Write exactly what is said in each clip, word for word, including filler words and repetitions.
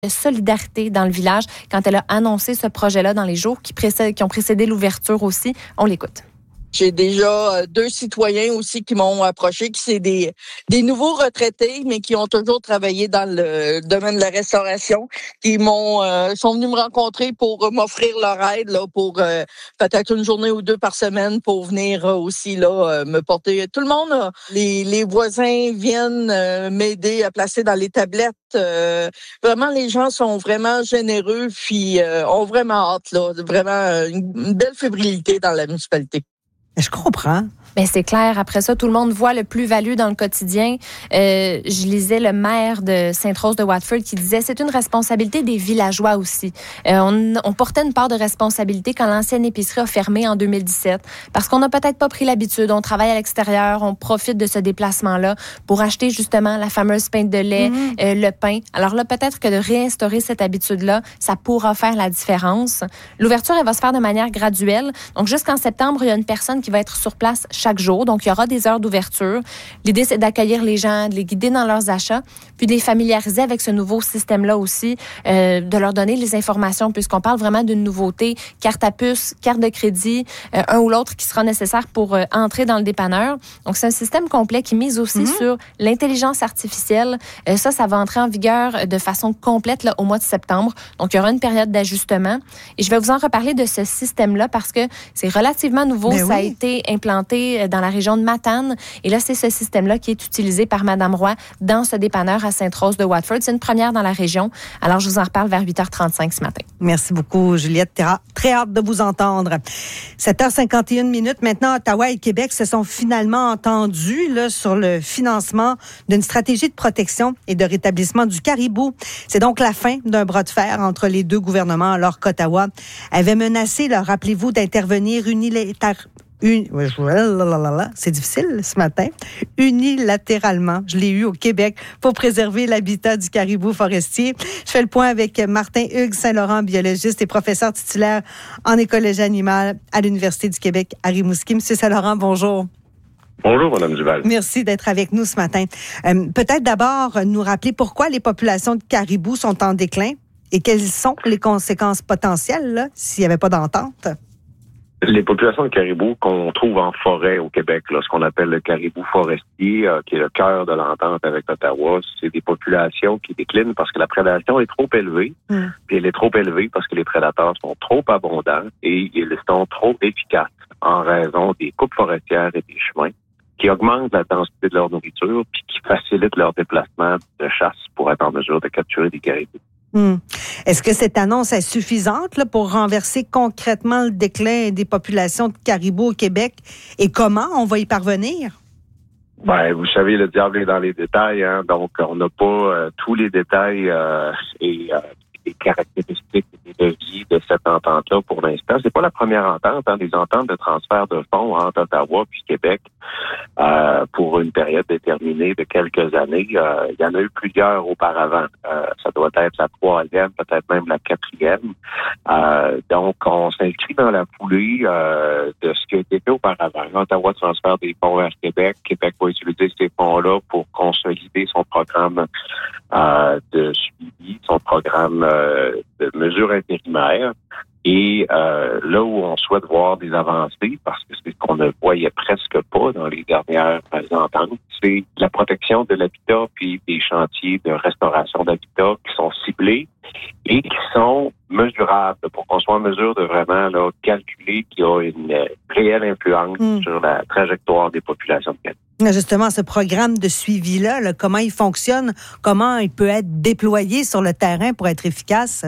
de solidarité dans le village quand elle a annoncé ce projet-là dans les jours qui, précèdent, qui ont précédé l'ouverture aussi. On l'écoute. J'ai déjà deux citoyens aussi qui m'ont approché, qui c'est des des nouveaux retraités, mais qui ont toujours travaillé dans le domaine de la restauration, qui m'ont euh, sont venus me rencontrer pour m'offrir leur aide là, pour euh, peut-être une journée ou deux par semaine pour venir aussi là euh, me porter. Tout le monde, euh, les les voisins viennent euh, m'aider à placer dans les tablettes. Euh, vraiment, les gens sont vraiment généreux, puis euh, ont vraiment hâte là, vraiment une, une belle fébrilité dans la municipalité. Je comprends. Ben c'est clair. Après ça, tout le monde voit le plus-value dans le quotidien. Euh, je lisais le maire de Sainte-Rose de Watford qui disait c'est une responsabilité des villageois aussi. Euh, on, on portait une part de responsabilité quand l'ancienne épicerie a fermé en deux mille dix-sept parce qu'on n'a peut-être pas pris l'habitude. On travaille à l'extérieur, on profite de ce déplacement-là pour acheter justement la fameuse pinte de lait, mm-hmm. euh, le pain. Alors là, peut-être que de réinstaurer cette habitude-là, ça pourra faire la différence. L'ouverture, elle va se faire de manière graduelle. Donc jusqu'en septembre, il y a une personne qui va être sur place chaque jour. Donc, il y aura des heures d'ouverture. L'idée, c'est d'accueillir les gens, de les guider dans leurs achats, puis de les familiariser avec ce nouveau système-là aussi, euh, de leur donner les informations, puisqu'on parle vraiment d'une nouveauté, carte à puce, carte de crédit, euh, un ou l'autre qui sera nécessaire pour euh, entrer dans le dépanneur. Donc, c'est un système complet qui mise aussi mm-hmm. sur l'intelligence artificielle. Euh, ça, ça va entrer en vigueur de façon complète là, au mois de septembre. Donc, il y aura une période d'ajustement. Et je vais vous en reparler de ce système-là parce que c'est relativement nouveau. Ben ça oui. a été implanté dans la région de Matane. Et là, c'est ce système-là qui est utilisé par Mme Roy dans ce dépanneur à Sainte-Rose de Watford. C'est une première dans la région. Alors, je vous en reparle vers huit heures trente-cinq ce matin. Merci beaucoup, Juliette. Très hâte de vous entendre. sept heures cinquante et une minutes. Maintenant, Ottawa et Québec se sont finalement entendus là, sur le financement d'une stratégie de protection et de rétablissement du caribou. C'est donc la fin d'un bras de fer entre les deux gouvernements, alors qu'Ottawa avait menacé, là, rappelez-vous, d'intervenir unilatéralement. Une, c'est difficile ce matin, unilatéralement, je l'ai eu au Québec, pour préserver l'habitat du caribou forestier. Je fais le point avec Martin Hugues Saint-Laurent, biologiste et professeur titulaire en écologie animale à l'Université du Québec à Rimouski. Monsieur Saint-Laurent, bonjour. Bonjour, Mme Duval. Merci d'être avec nous ce matin. Euh, peut-être d'abord nous rappeler pourquoi les populations de caribou sont en déclin et quelles sont les conséquences potentielles là, s'il n'y avait pas d'entente. Les populations de caribou qu'on trouve en forêt au Québec, là, ce qu'on appelle le caribou forestier, euh, qui est le cœur de l'entente avec Ottawa, c'est des populations qui déclinent parce que la prédation est trop élevée. Mm. Puis elle est trop élevée parce que les prédateurs sont trop abondants et ils sont trop efficaces en raison des coupes forestières et des chemins qui augmentent la densité de leur nourriture puis qui facilitent leur déplacement de chasse pour être en mesure de capturer des caribous. Hum. Est-ce que cette annonce est suffisante là, pour renverser concrètement le déclin des populations de caribous au Québec? Et comment on va y parvenir? Ben, vous savez, le diable est dans les détails, hein? Donc on n'a pas euh, tous les détails euh, et euh, les caractéristiques de vie de cette entente-là pour l'instant. C'est pas la première entente, hein, des ententes de transfert de fonds entre Ottawa puis Québec euh, pour une période déterminée de quelques années. Euh, il y en a eu plusieurs auparavant. Euh, ça doit être la troisième, peut-être même la quatrième. Euh, donc, on s'inscrit dans la foulée euh, de ce qui a été fait auparavant. Ottawa transfère des fonds vers Québec. Québec va utiliser ces fonds-là pour consolider son programme euh, de suivi, son programme euh, de mesures intérimaires. Et euh, là où on souhaite voir des avancées, parce que c'est ce qu'on ne voyait presque pas dans les dernières ententes, c'est la protection de l'habitat puis des chantiers de restauration d'habitat qui sont ciblés et qui sont mesurables pour qu'on soit en mesure de vraiment là, calculer qu'il y a une réelle influence mmh. sur la trajectoire des populations de Québec. Justement, ce programme de suivi-là, là, comment il fonctionne, comment il peut être déployé sur le terrain pour être efficace?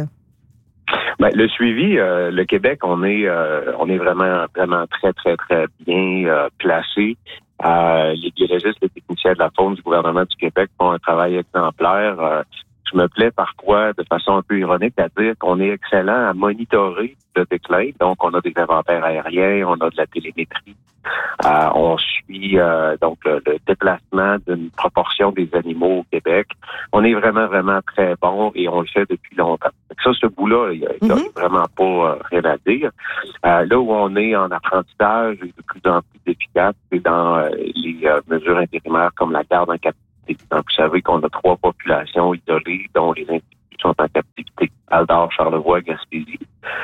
Ben, le suivi, euh, le Québec, on est euh, on est vraiment vraiment très très très bien euh, placé. Euh, les biologistes, les techniciens de la faune du gouvernement du Québec font un travail exemplaire. Euh, je me plais parfois, de façon un peu ironique, à dire qu'on est excellent à monitorer le déclin. Donc, on a des inventaires aériens, on a de la télémétrie. Euh, on suit euh, donc le, le déplacement d'une proportion des animaux au Québec. On est vraiment, vraiment très bon et on le fait depuis longtemps. Ça, ce bout-là, il n'y a, mm-hmm. a vraiment pas euh, rien à dire. Euh, là où on est en apprentissage et de plus en plus efficace, c'est dans euh, les euh, mesures intérimaires comme la garde en captivité. Donc, vous savez qu'on a trois populations isolées, dont les individus sont en captivité. Val-d'Or, Charlevoix, Gaspésie.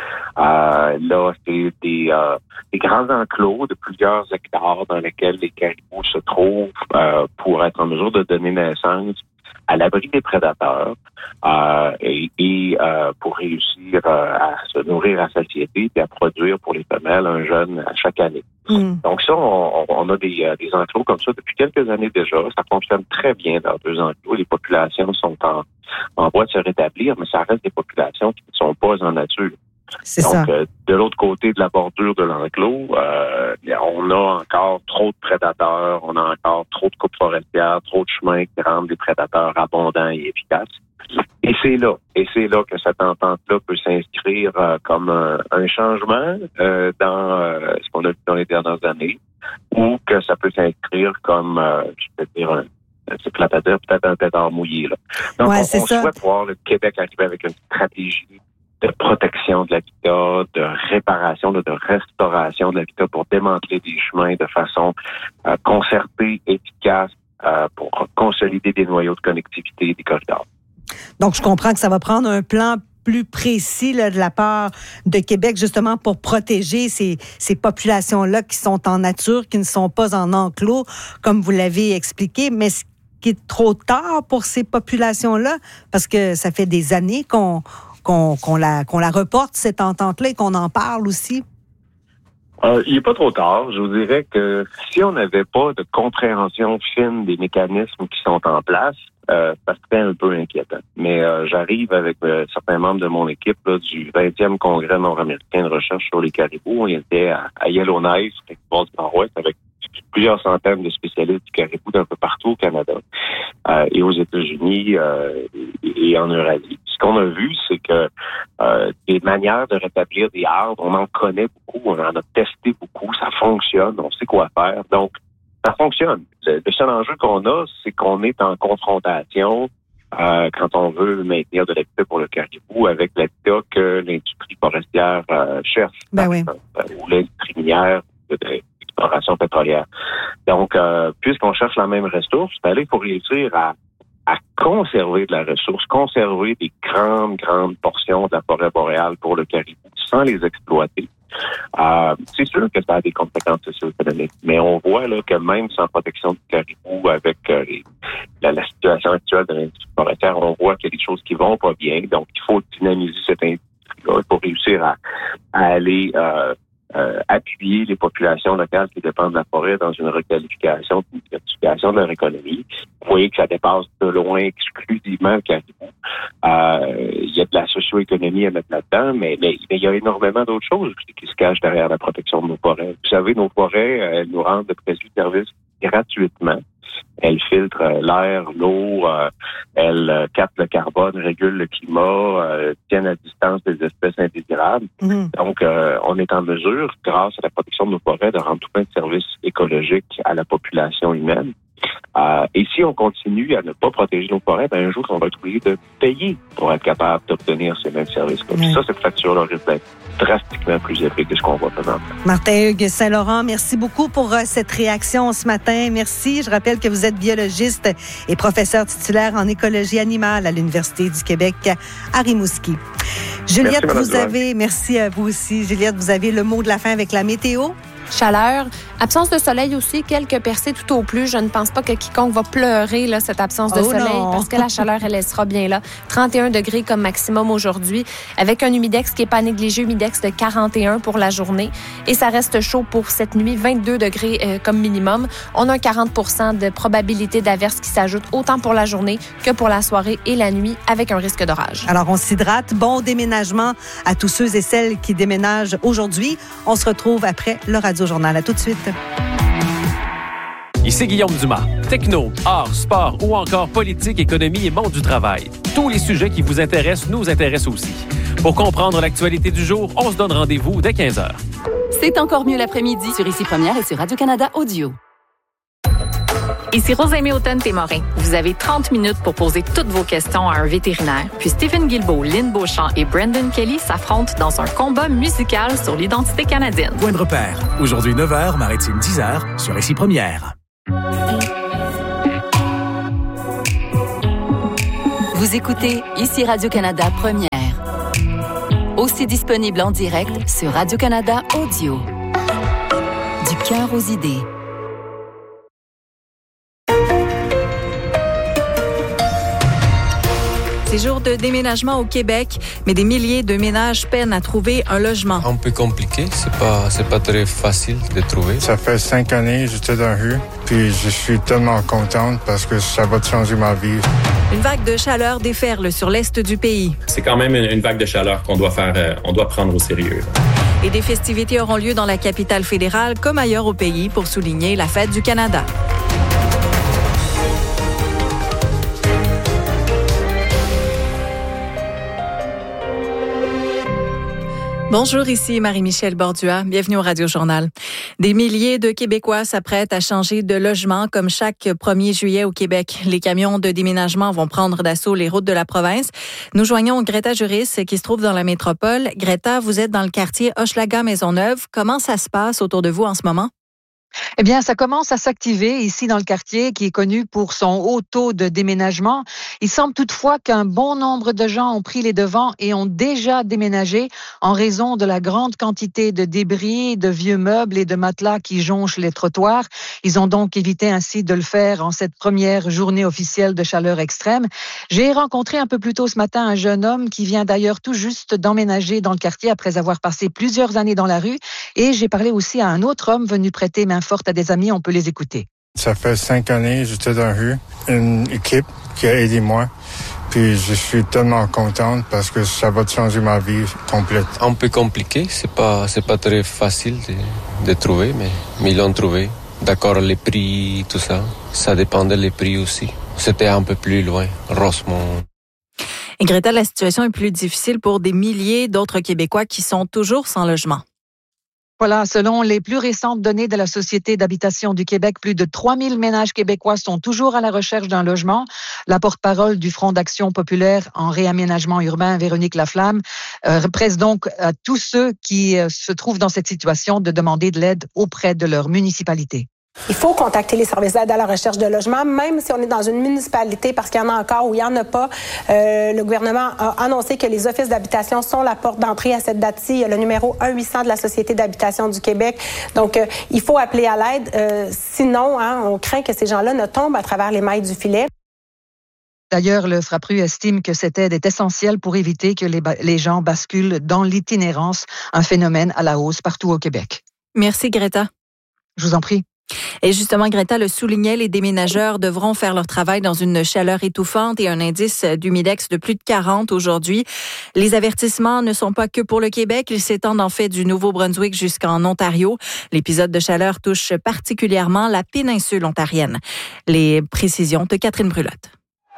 Euh, là, c'est des, euh, des grands enclos de plusieurs hectares dans lesquels les caribous se trouvent euh, pour être en mesure de donner naissance à l'abri des prédateurs euh, et, et euh, pour réussir euh, à se nourrir à satiété et à produire pour les femelles un jeune à chaque année. Mm. Donc ça, on, on a des, euh, des enclos comme ça depuis quelques années déjà. Ça fonctionne très bien dans deux enclos. Les populations sont en, en voie de se rétablir, mais ça reste des populations qui ne sont pas en nature. C'est Donc, ça. Euh, de l'autre côté de la bordure de l'enclos, euh, on a encore trop de prédateurs, on a encore trop de coupes forestières, trop de chemins qui rendent des prédateurs abondants et efficaces. Et c'est là, et c'est là que cette entente-là peut s'inscrire euh, comme un, un changement euh, dans euh, ce qu'on a vu dans les dernières années, ou que ça peut s'inscrire comme, euh, je peux dire, un, c'est plate à dire, peut-être un pétard mouillé. Là. Donc, ouais, on, c'est on ça. souhaite voir le Québec arriver avec une stratégie de protection de l'habitat, de réparation, de, de restauration de l'habitat pour démanteler des chemins de façon euh, concertée, efficace, euh, pour consolider des noyaux de connectivité des corridors. Donc, je comprends que ça va prendre un plan plus précis là, de la part de Québec, justement, pour protéger ces, ces populations-là qui sont en nature, qui ne sont pas en enclos, comme vous l'avez expliqué. Mais ce qui est trop tard pour ces populations-là, parce que ça fait des années qu'on Qu'on, qu'on, la, qu'on la reporte, cette entente-là, et qu'on en parle aussi? Euh, il n'est pas trop tard. Je vous dirais que si on n'avait pas de compréhension fine des mécanismes qui sont en place, euh, ça serait un peu inquiétant. Mais euh, j'arrive avec euh, certains membres de mon équipe là, du vingtième congrès nord-américain de recherche sur les caribous. On était à, à Yellowknife, au du Nord-Ouest, avec plusieurs centaines de spécialistes du caribou d'un peu partout au Canada euh, et aux États-Unis euh, et, et en Eurasie. Ce qu'on a vu, c'est que euh, des manières de rétablir des arbres, on en connaît beaucoup, on en a testé beaucoup, ça fonctionne, on sait quoi faire. Donc, ça fonctionne. Le, le seul enjeu qu'on a, c'est qu'on est en confrontation euh, quand on veut maintenir de l'habitat pour le caribou avec l'habitat que l'industrie forestière euh, cherche. Ben oui. euh, ou l'industrie minière de, de l'exploration pétrolière. Donc, euh, puisqu'on cherche la même ressource, ben là, il faut réussir à à conserver de la ressource, conserver des grandes, grandes portions de la forêt boréale pour le caribou sans les exploiter. Euh, c'est sûr que ça a des conséquences socio-économiques, mais on voit là que même sans protection du caribou, avec euh, les, la, la situation actuelle de l'industrie forestière, on voit qu'il y a des choses qui vont pas bien. Donc, il faut dynamiser cette industrie-là pour réussir à, à aller euh, Euh, appuyer les populations locales qui dépendent de la forêt dans une requalification, une diversification de leur économie. Vous voyez que ça dépasse de loin exclusivement le caribou. Euh, il y a de la socio-économie à mettre là-dedans, mais, mais, mais il y a énormément d'autres choses qui se cachent derrière la protection de nos forêts. Vous savez, nos forêts, elles nous rendent de précieux services gratuitement. Elles filtrent l'air, l'eau, euh, elles euh, captent le carbone, régulent le climat, euh, tiennent à distance des espèces indésirables. Mmh. Donc, euh, on est en mesure, grâce à la protection de nos forêts, de rendre tout plein de services écologiques à la population humaine. Euh, et si on continue à ne pas protéger nos forêts, ben un jour, on va être obligé de payer pour être capable d'obtenir ces mêmes services. Puis mmh. ça, cette facture-là risque d'être drastiquement plus élevée que ce qu'on voit présentement. Martin Hugues Saint-Laurent, merci beaucoup pour euh, cette réaction ce matin. Merci. Je rappelle que vous êtes biologiste et professeur titulaire en écologie animale à l'Université du Québec à Rimouski. Juliette, merci, vous avez, merci à vous aussi. Juliette, vous avez le mot de la fin avec la météo? Chaleur, absence de soleil aussi, quelques percées tout au plus. Je ne pense pas que quiconque va pleurer là, cette absence de oh soleil non. parce que la chaleur, elle, elle sera bien là. trente et un degrés comme maximum aujourd'hui, avec un humidex qui n'est pas négligé, humidex de quarante et un pour la journée. Et ça reste chaud pour cette nuit, vingt-deux degrés euh, comme minimum. On a un quarante pour cent de probabilité d'averse qui s'ajoute autant pour la journée que pour la soirée et la nuit, avec un risque d'orage. Alors, on s'hydrate. Bon déménagement à tous ceux et celles qui déménagent aujourd'hui. On se retrouve après le Radio Journal. À tout de suite. Ici Guillaume Dumas. Techno, art, sport ou encore politique, économie et monde du travail. Tous les sujets qui vous intéressent nous intéressent aussi. Pour comprendre l'actualité du jour, on se donne rendez-vous dès quinze heures. C'est encore mieux l'après-midi sur Ici Première et sur Radio-Canada Audio. Ici Rosalie Houghton-Témorin. Vous avez trente minutes pour poser toutes vos questions à un vétérinaire. Puis Stephen Guilbeault, Lynn Beauchamp et Brendan Kelly s'affrontent dans un combat musical sur l'identité canadienne. Point de repère. Aujourd'hui neuf heures, Maritime dix heures, sur Ici Première. Vous écoutez ici Radio-Canada Première. Aussi disponible en direct sur Radio-Canada Audio. Du cœur aux idées. C'est jour de déménagement au Québec, mais des milliers de ménages peinent à trouver un logement. Un peu compliqué, c'est pas, c'est pas très facile de trouver. Ça fait cinq années que j'étais dans la rue, puis je suis tellement contente parce que ça va changer ma vie. Une vague de chaleur déferle sur l'est du pays. C'est quand même une, une vague de chaleur qu'on doit faire, euh, on doit prendre au sérieux. Et des festivités auront lieu dans la capitale fédérale comme ailleurs au pays pour souligner la fête du Canada. Bonjour, ici Marie-Michel Bordua. Bienvenue au Radio-Journal. Des milliers de Québécois s'apprêtent à changer de logement comme chaque premier juillet au Québec. Les camions de déménagement vont prendre d'assaut les routes de la province. Nous joignons Greta Juris qui se trouve dans la métropole. Greta, vous êtes dans le quartier Hochelaga-Maisonneuve. Comment ça se passe autour de vous en ce moment? Eh bien, ça commence à s'activer ici dans le quartier qui est connu pour son haut taux de déménagement. Il semble toutefois qu'un bon nombre de gens ont pris les devants et ont déjà déménagé en raison de la grande quantité de débris, de vieux meubles et de matelas qui jonchent les trottoirs. Ils ont donc évité ainsi de le faire en cette première journée officielle de chaleur extrême. J'ai rencontré un peu plus tôt ce matin un jeune homme qui vient d'ailleurs tout juste d'emménager dans le quartier après avoir passé plusieurs années dans la rue. Et j'ai parlé aussi à un autre homme venu prêter main forte à des amis, on peut les écouter. Ça fait cinq années que j'étais dans la rue, une équipe qui a aidé moi, puis je suis tellement contente parce que ça va changer ma vie complète. Un peu compliqué, c'est pas, c'est pas très facile de, de trouver, mais, mais ils l'ont trouvé. D'accord, les prix, tout ça, ça dépendait des prix aussi. C'était un peu plus loin, Rosemont. Et Greta, la situation est plus difficile pour des milliers d'autres Québécois qui sont toujours sans logement. Voilà, selon les plus récentes données de la Société d'habitation du Québec, plus de trois mille ménages québécois sont toujours à la recherche d'un logement. La porte-parole du Front d'action populaire en réaménagement urbain, Véronique Laflamme, euh, presse donc à tous ceux qui euh, se trouvent dans cette situation de demander de l'aide auprès de leur municipalité. Il faut contacter les services d'aide à la recherche de logement, même si on est dans une municipalité, parce qu'il y en a encore ou il n'y en a pas. Euh, le gouvernement a annoncé que les offices d'habitation sont la porte d'entrée à cette date-ci. Il y a le numéro un huit cents de la Société d'habitation du Québec. Donc, euh, il faut appeler à l'aide. Euh, sinon, hein, on craint que ces gens-là ne tombent à travers les mailles du filet. D'ailleurs, le Frappru estime que cette aide est essentielle pour éviter que les, ba- les gens basculent dans l'itinérance, un phénomène à la hausse partout au Québec. Merci, Greta. Je vous en prie. Et justement, Greta le soulignait, les déménageurs devront faire leur travail dans une chaleur étouffante et un indice d'humidex de plus de quarante aujourd'hui. Les avertissements ne sont pas que pour le Québec, ils s'étendent en fait du Nouveau-Brunswick jusqu'en Ontario. L'épisode de chaleur touche particulièrement la péninsule ontarienne. Les précisions de Catherine Brulotte.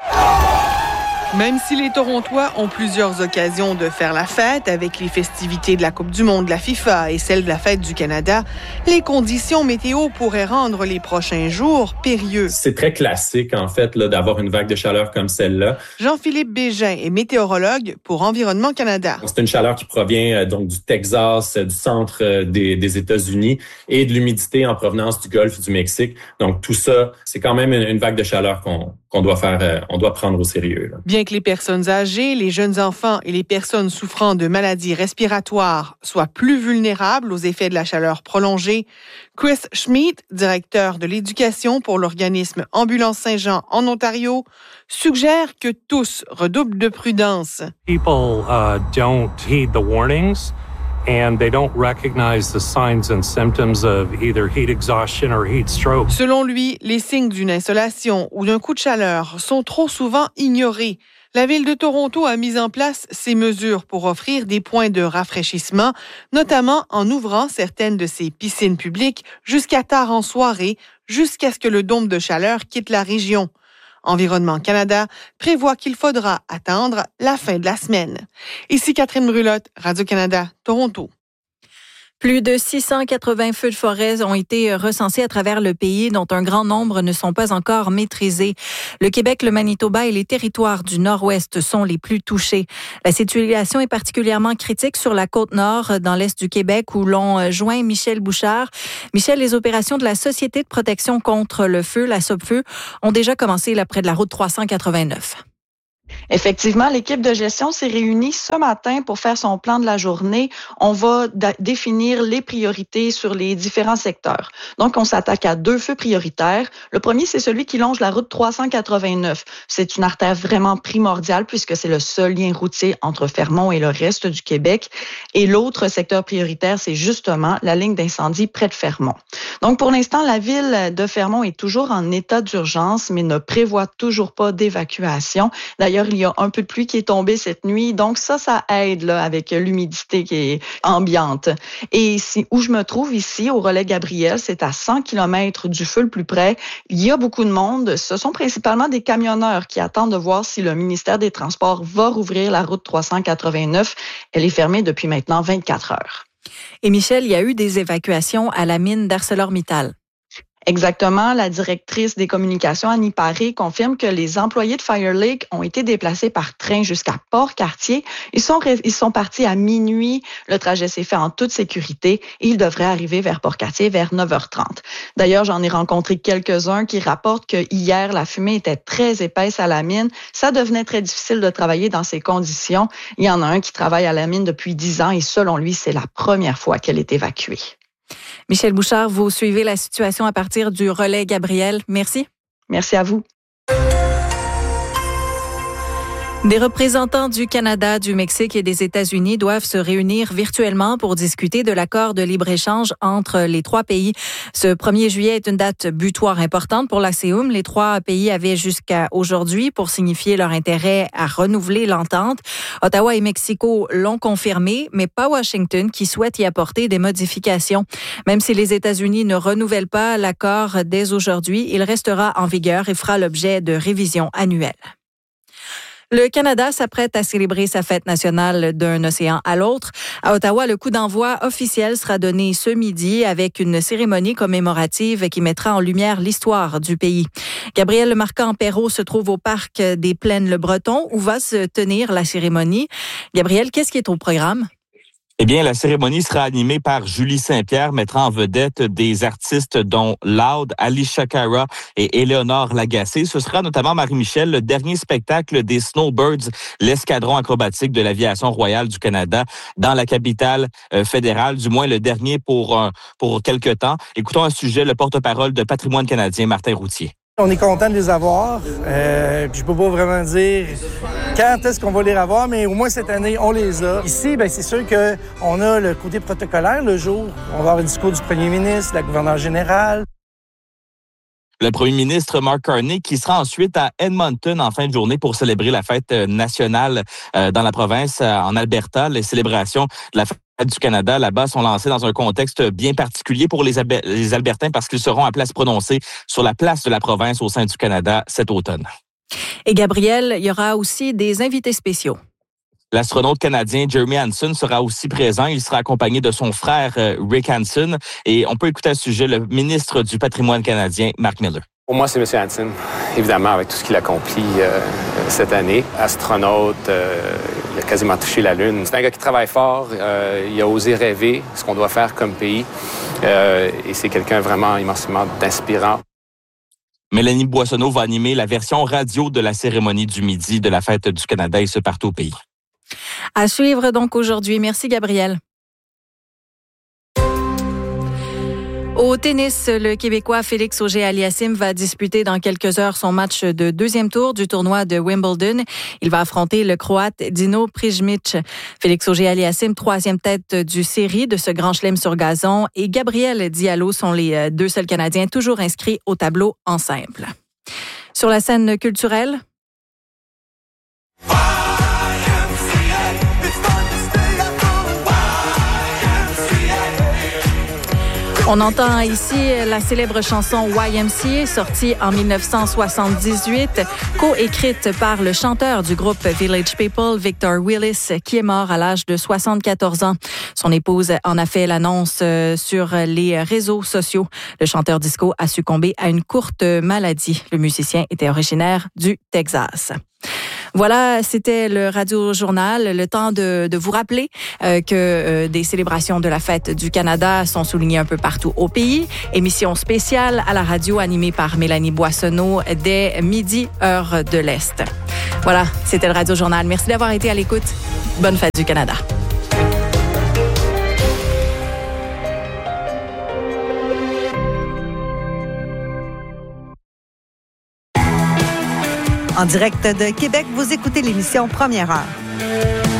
Même si les Torontois ont plusieurs occasions de faire la fête avec les festivités de la Coupe du monde de la FIFA et celle de la Fête du Canada, les conditions météo pourraient rendre les prochains jours périlleux. C'est très classique, en fait, là, d'avoir une vague de chaleur comme celle-là. Jean-Philippe Bégin est météorologue pour Environnement Canada. C'est une chaleur qui provient euh, donc du Texas, euh, du centre euh, des, des États-Unis et de l'humidité en provenance du Golfe du Mexique. Donc tout ça, c'est quand même une, une vague de chaleur qu'on, qu'on doit faire, euh, on doit prendre au sérieux, là. Bien que les personnes âgées, les jeunes enfants et les personnes souffrant de maladies respiratoires soient plus vulnérables aux effets de la chaleur prolongée, Chris Schmidt, directeur de l'éducation pour l'organisme Ambulance Saint-Jean en Ontario, suggère que tous redoublent de prudence. People uh, don't heed the warnings and they don't recognize the signs and symptoms of either heat exhaustion or heat stroke. Selon lui, les signes d'une insolation ou d'un coup de chaleur sont trop souvent ignorés. La Ville de Toronto a mis en place ces mesures pour offrir des points de rafraîchissement, notamment en ouvrant certaines de ses piscines publiques jusqu'à tard en soirée, jusqu'à ce que le dôme de chaleur quitte la région. Environnement Canada prévoit qu'il faudra attendre la fin de la semaine. Ici Catherine Brulotte, Radio-Canada, Toronto. Plus de six cent quatre-vingts feux de forêt ont été recensés à travers le pays, dont un grand nombre ne sont pas encore maîtrisés. Le Québec, le Manitoba et les territoires du Nord-Ouest sont les plus touchés. La situation est particulièrement critique sur la côte nord, dans l'Est du Québec, où l'on joint Michel Bouchard. Michel, les opérations de la Société de protection contre le feu, la SOPFEU, ont déjà commencé là, près de la route trois cent quatre-vingt-neuf. Effectivement, l'équipe de gestion s'est réunie ce matin pour faire son plan de la journée. On va d- définir les priorités sur les différents secteurs. Donc, on s'attaque à deux feux prioritaires. Le premier, c'est celui qui longe la route trois cent quatre-vingt-neuf. C'est une artère vraiment primordiale puisque c'est le seul lien routier entre Fermont et le reste du Québec. Et l'autre secteur prioritaire, c'est justement la ligne d'incendie près de Fermont. Donc, pour l'instant, la ville de Fermont est toujours en état d'urgence, mais ne prévoit toujours pas d'évacuation. D'ailleurs, il y a un peu de pluie qui est tombée cette nuit, donc ça, ça aide là, avec l'humidité qui est ambiante. Et ici, où je me trouve ici, au relais Gabriel, c'est à cent kilomètres du feu le plus près. Il y a beaucoup de monde. Ce sont principalement des camionneurs qui attendent de voir si le ministère des Transports va rouvrir la route trois cent quatre-vingt-neuf. Elle est fermée depuis maintenant vingt-quatre heures. Et Michel, il y a eu des évacuations à la mine d'ArcelorMittal. Exactement. La directrice des communications, Annie Paré, confirme que les employés de Fire Lake ont été déplacés par train jusqu'à Port-Cartier. Ils sont, ils sont partis à minuit. Le trajet s'est fait en toute sécurité et ils devraient arriver vers Port-Cartier vers neuf heures trente. D'ailleurs, j'en ai rencontré quelques-uns qui rapportent que hier, la fumée était très épaisse à la mine. Ça devenait très difficile de travailler dans ces conditions. Il y en a un qui travaille à la mine depuis dix ans et selon lui, c'est la première fois qu'elle est évacuée. Michel Bouchard, vous suivez la situation à partir du relais Gabriel. Merci. Merci à vous. Des représentants du Canada, du Mexique et des États-Unis doivent se réunir virtuellement pour discuter de l'accord de libre-échange entre les trois pays. Ce premier juillet est une date butoir importante pour l'A C E U M. Les trois pays avaient jusqu'à aujourd'hui pour signifier leur intérêt à renouveler l'entente. Ottawa et Mexico l'ont confirmé, mais pas Washington qui souhaite y apporter des modifications. Même si les États-Unis ne renouvellent pas l'accord dès aujourd'hui, il restera en vigueur et fera l'objet de révisions annuelles. Le Canada s'apprête à célébrer sa fête nationale d'un océan à l'autre. À Ottawa, le coup d'envoi officiel sera donné ce midi avec une cérémonie commémorative qui mettra en lumière l'histoire du pays. Gabriel Marquand-Perrault se trouve au parc des Plaines-le-Breton où va se tenir la cérémonie. Gabriel, qu'est-ce qui est au programme? Eh bien, la cérémonie sera animée par Julie Saint-Pierre, mettra en vedette des artistes dont Loud, Alicia Cara et Éléonore Lagacé. Ce sera notamment, Marie-Michel, le dernier spectacle des Snowbirds, l'escadron acrobatique de l'Aviation royale du Canada, dans la capitale euh, fédérale, du moins le dernier pour, euh, pour quelque temps. Écoutons un sujet, le porte-parole de Patrimoine canadien, Martin Routier. On est content de les avoir. Euh, je peux pas vraiment dire quand est-ce qu'on va les revoir, mais au moins cette année, on les a. Ici, ben, c'est sûr qu'on a le côté protocolaire le jour. On va avoir le discours du premier ministre, de la gouverneure générale. Le premier ministre Mark Carney qui sera ensuite à Edmonton en fin de journée pour célébrer la fête nationale euh, dans la province, euh, en Alberta. Les célébrations de la fête du Canada là-bas sont lancées dans un contexte bien particulier pour les, Ab- les Albertains parce qu'ils seront à place prononcée sur la place de la province au sein du Canada cet automne. Et Gabriel, il y aura aussi des invités spéciaux. L'astronaute canadien Jeremy Hansen sera aussi présent. Il sera accompagné de son frère euh, Rick Hansen. Et on peut écouter à ce sujet le ministre du Patrimoine canadien, Mark Miller. Pour moi, c'est M. Hansen, évidemment, avec tout ce qu'il accomplit euh, cette année. Astronaute, euh, il a quasiment touché la Lune. C'est un gars qui travaille fort, euh, il a osé rêver ce qu'on doit faire comme pays. Euh, et c'est quelqu'un vraiment immensément inspirant. Mélanie Boissonneau va animer la version radio de la cérémonie du midi de la Fête du Canada et ce partout au pays. À suivre donc aujourd'hui. Merci Gabriel. Au tennis, le Québécois Félix Auger-Aliassime va disputer dans quelques heures son match de deuxième tour du tournoi de Wimbledon. Il va affronter le Croate Dino Prijmic. Félix Auger-Aliassime, troisième tête du série de ce grand chelem sur gazon, et Gabriel Diallo sont les deux seuls Canadiens toujours inscrits au tableau en simple. Sur la scène culturelle, on entend ici la célèbre chanson Y M C A, sortie en dix-neuf cent soixante-dix-huit, coécrite par le chanteur du groupe Village People, Victor Willis, qui est mort à l'âge de soixante-quatorze ans. Son épouse en a fait l'annonce sur les réseaux sociaux. Le chanteur disco a succombé à une courte maladie. Le musicien était originaire du Texas. Voilà, c'était le Radio Journal. Le temps de, de vous rappeler euh, que euh, des célébrations de la fête du Canada sont soulignées un peu partout au pays. Émission spéciale à la radio animée par Mélanie Boissonneau dès midi, heure de l'Est. Voilà, c'était le Radio Journal. Merci d'avoir été à l'écoute. Bonne fête du Canada. En direct de Québec, vous écoutez l'émission Première Heure.